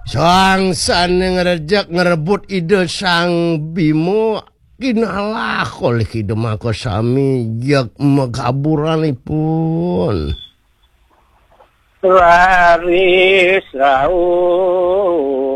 Sang sana ngerejak ngerebut ide sang Bimo kinalah oleh ide mako sami jak mekaburanipun. Waris rauh